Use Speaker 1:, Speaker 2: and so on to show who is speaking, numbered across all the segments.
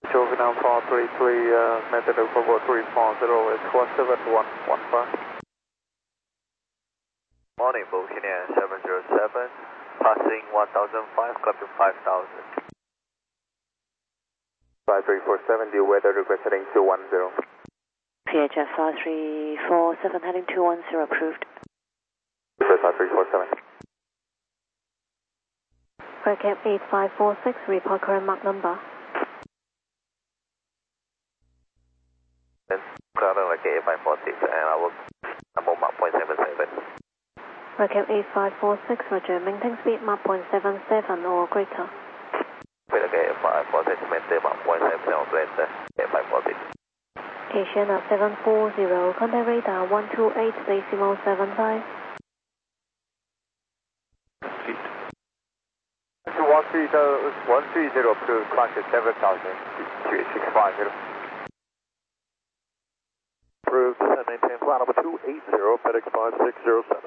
Speaker 1: Vietnam 433, method for 340 is 47115.
Speaker 2: Morning, Volcanian 707, passing 1005, copy 5000.
Speaker 1: 5347, the weather request heading 210.
Speaker 3: VHF 5347, heading 210, approved.
Speaker 1: 5347.
Speaker 3: Recap 8546, report current mark number.
Speaker 2: Current like 8546, and I'm on Mach 0.77.
Speaker 3: Recap 8546, roger, maintain speed Mach 0.77 or greater.
Speaker 2: Like 8546, maintain Mach 0.77 or greater, 8546.
Speaker 3: Asiana 740, contact radar 128.75.
Speaker 1: 130 approved, climb to 7000, 650.
Speaker 2: Approved, maintain flight number 280, FedEx 5607.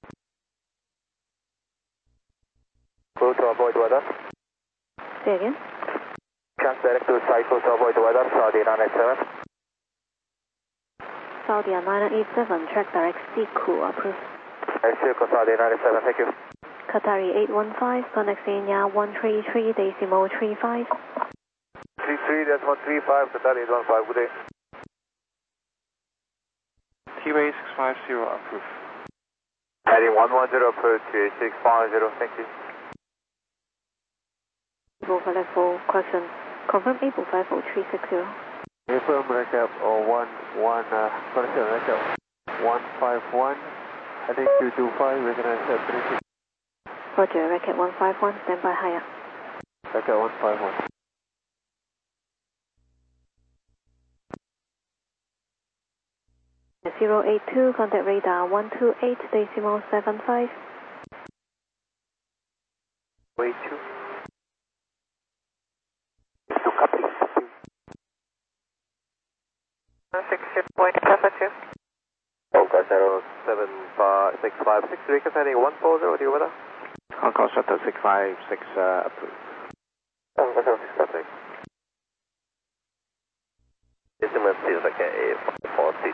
Speaker 1: Close to avoid weather.
Speaker 3: Say again?
Speaker 1: Transferring to site, close to avoid weather, Saudi 987.
Speaker 3: Saudi 987, track direct Siku, approved.
Speaker 1: Siku, Saudi 987, thank you.
Speaker 3: Qatari 815, connect Kenya 133.35.
Speaker 1: 33.35, Qatari 815, good day.
Speaker 4: T-Way 650, approved.
Speaker 1: Heading 110, approved, 650, thank you.
Speaker 3: April level, correction. Confirm April 50360.
Speaker 4: Affirm recap 151, heading 225, recognize at 36.
Speaker 3: Roger, Racket 151, standby higher.
Speaker 4: Recap 151.
Speaker 3: At 082, contact radar 128.75.
Speaker 1: 82. To copy.
Speaker 3: 16.72.
Speaker 2: Volca 07656, Recap heading 140, do you weather?
Speaker 4: Concord Shuttle 656, approved.
Speaker 2: 656. Decimal is like 840.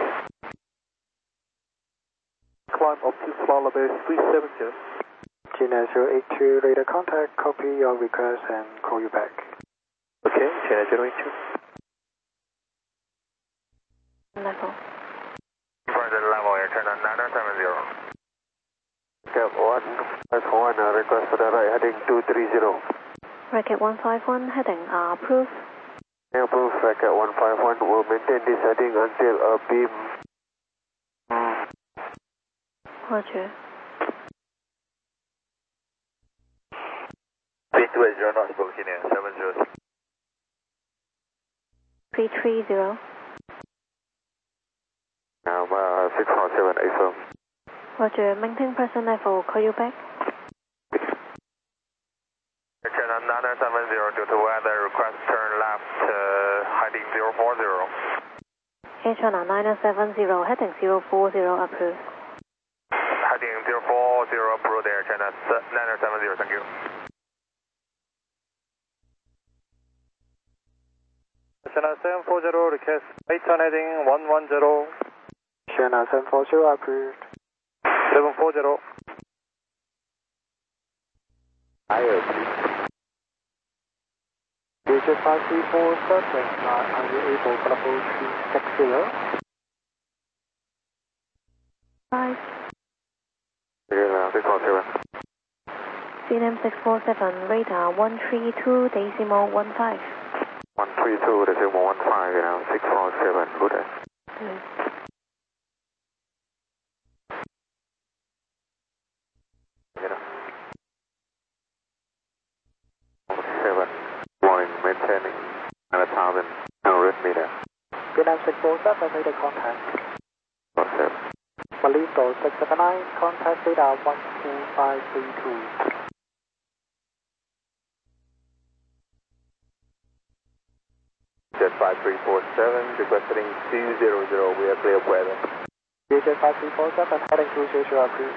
Speaker 1: Climb up to Slalom 370. China 082, radar contact, copy your request and call you back.
Speaker 2: Okay, China 082.
Speaker 3: Level.
Speaker 2: Further level, air turn on 970.
Speaker 1: Cap 151, request for the right heading 230.
Speaker 3: Racket 151, heading approved.
Speaker 1: Approved, Racket 151 will maintain this heading until a beam.
Speaker 3: Roger.
Speaker 2: 320 knots, Volcanian 706.
Speaker 3: 330.
Speaker 1: Now 647, affirm.
Speaker 3: Roger, maintain present level, call you back.
Speaker 2: Turn on 970 due to weather, request turn left, heading 040.
Speaker 3: Air China 970, heading 040, approved.
Speaker 2: Heading 040, approved, Air China 970, thank you.
Speaker 1: China 740, request right turn heading 110. China 740, approved. 740. Higher, please. Digit 5347, are you able to level 360?
Speaker 3: 5.
Speaker 1: Yeah, 647.
Speaker 3: CNM 647, radar 132.15.
Speaker 1: 132.15, 647, good day. Maintaining 9,100 meters. Vietnam 647, radar contact. 47. Malito 679, contact radar 12532. Jet 5347, requesting 200, we are clear of weather. Jet 5347, heading 200, approved.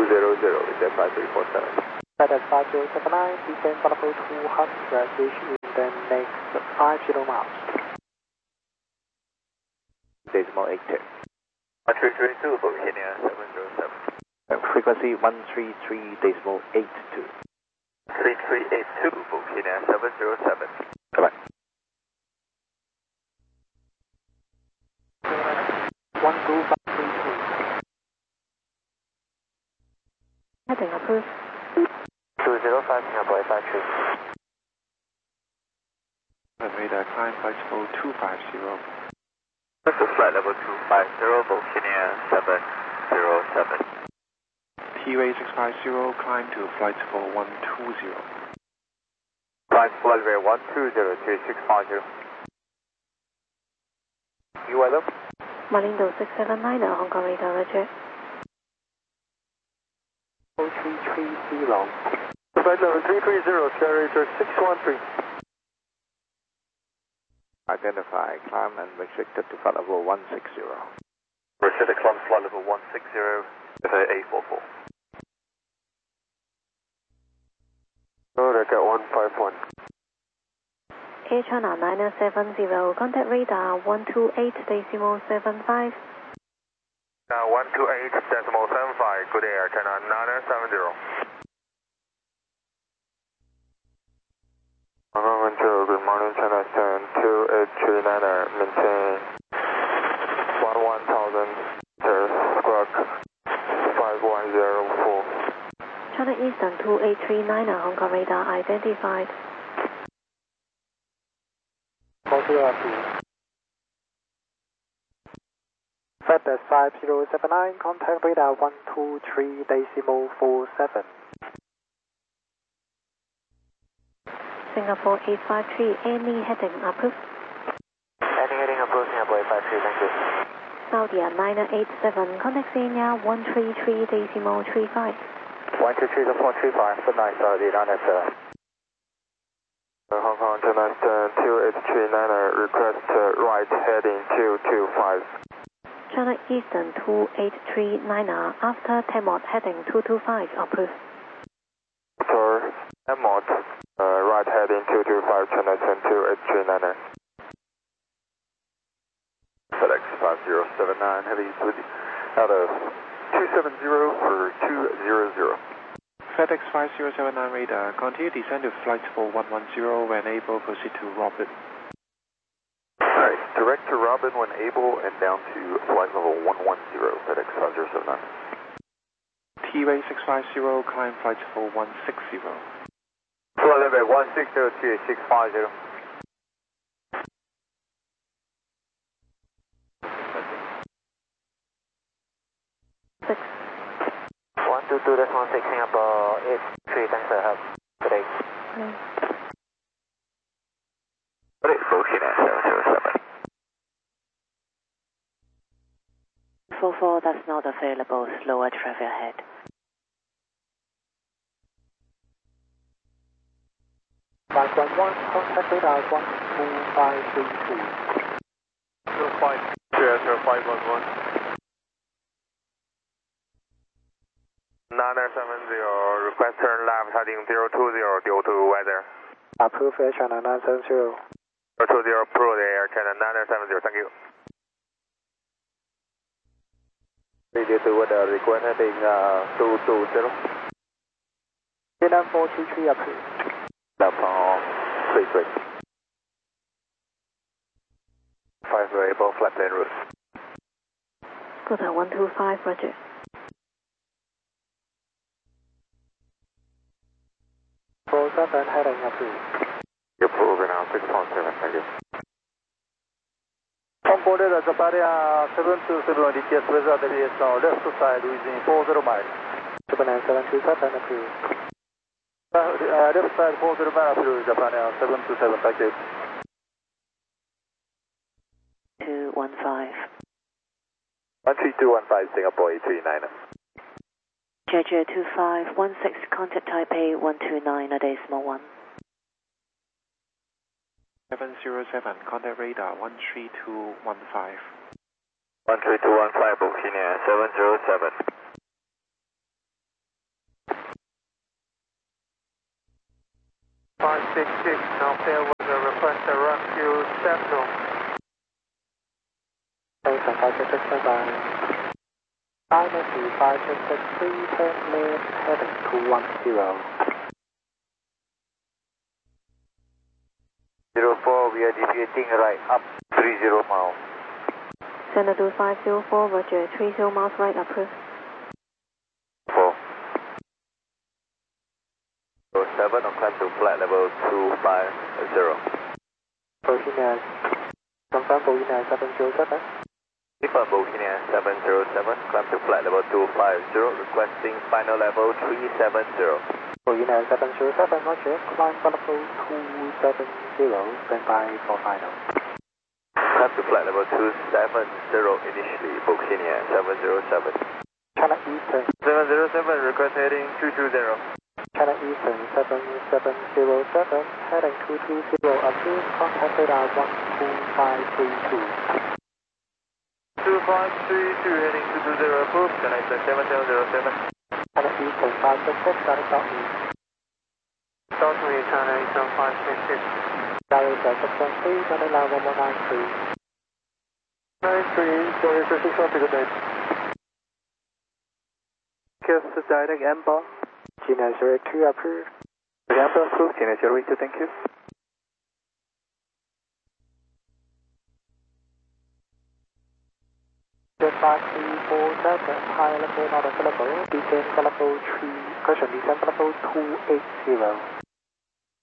Speaker 1: 200, Jet 5347. FedEx 5079, descend for level 200, issue then next 50 miles.
Speaker 4: Decimal 82.
Speaker 2: 1332, Virginia 707.
Speaker 4: Frequency 133.82.
Speaker 2: 3382, Virginia 707.
Speaker 4: Correct.
Speaker 1: 12532.
Speaker 3: Heading approved.
Speaker 2: 205, Singapore 83.
Speaker 4: Radar climb flight level 250.
Speaker 2: This is flight level 250, Virginia 707.
Speaker 4: T-Way 650, climb to flight level 120.
Speaker 2: Flight level 120, 3650. You weather?
Speaker 3: Malindo 679, Hong Kong radar, roger.
Speaker 1: 0330. Flight level 330, Sierra Racer 613.
Speaker 4: Identify, climb and restricted to flight level 160.
Speaker 2: Restricted climb flight level 160, FA844.
Speaker 4: Record 151.
Speaker 3: Air China 970, contact radar 128.75.
Speaker 2: 128.75, good air, China 970.
Speaker 4: 110, good morning, China 2839, maintain 11,000 squawk 5104.
Speaker 3: China Eastern 2839, Hong Kong radar identified.
Speaker 1: FedEx 5079, contact radar 123.47.
Speaker 3: Singapore 853, any heading approved.
Speaker 2: Any heading approved, Singapore 853, thank you.
Speaker 3: Saudi 987, contact Xenia 133.35.
Speaker 2: 123.435, good night, Saudi 987.
Speaker 4: Hong Kong China 2839, request right heading 225.
Speaker 3: China Eastern 2839, after Temot heading 225, approved.
Speaker 4: After Temot, right heading 225, China 2839.
Speaker 2: FedEx 5079, heavy with out of 270 for 200.
Speaker 4: FedEx 5079 radar, continue descend to flight level 110 when able, proceed to Robin.
Speaker 2: Alright, direct to Robin when able and down to flight level 110, FedEx 5079.
Speaker 4: T-Way 650, climb flight level 160.
Speaker 2: Flight level 160, 3650.
Speaker 3: 6.
Speaker 2: 122.16, Singapore 83, thanks for your help. Good day. Good day, Virginia 707.
Speaker 3: 44, that's not available, slower traffic ahead.
Speaker 1: Flight 11, contact radar 12532.
Speaker 2: 0511. 970, request turn left heading 020 due to weather.
Speaker 1: Approved Air China 970.
Speaker 2: 020 approved Air China 970, thank you.
Speaker 4: Due to weather, request heading 220.
Speaker 1: Vietnam 433 approved.
Speaker 4: Down 33.
Speaker 2: 5 variable flat plane route.
Speaker 3: Good, 125, roger.
Speaker 1: Seven heading approved.
Speaker 4: Approved now 6.7, thank you.
Speaker 2: On boarded at Zaparia 727 DTS weather deviation left side within 40 miles.
Speaker 1: 727 approved.
Speaker 2: Left side 40 miles through Zaparia 727, thank you.
Speaker 3: 215.
Speaker 2: 13215 Singapore 839.
Speaker 3: JJ 2516, contact Taipei 129.1.
Speaker 4: 707, contact radar 13215.
Speaker 2: 13215 Virginia 707. 56
Speaker 1: 566, now fair weather, request a run to Central. Thanks, 566, bye-bye. 566, 3, turn left, heading 210.
Speaker 2: 04, we are deviating right up 30 miles.
Speaker 3: Center to 504, Roger, 30 miles right, approved.
Speaker 2: 4. 07 on climb to flight level 250.
Speaker 1: Bohemian, confirm Bohemian 707.
Speaker 2: Confirm Bohemian 707, climb to flight level 250, requesting final level 370.
Speaker 1: Bohemian 707, Roger, climb for level 270, stand by for final.
Speaker 2: Climb to flight level 270 initially, Bohemian 707.
Speaker 1: China Eastern
Speaker 2: 707, request heading 220.
Speaker 1: China Eastern 7707, heading 220, approved, contact radar 12532.
Speaker 2: 2532, heading 220, approved, connect 7707.
Speaker 1: China Eastern 566, direct south east.
Speaker 2: South me, China Eastern 566.
Speaker 1: Direct 613, direct line 1193. 93, sorry for 6 good night. Kiss the direct Amber. Gina 02 approved.
Speaker 2: Amber approved, Gina 02, thank you.
Speaker 1: Jet 5347, high level not available, descend for level 3, descend for level 280.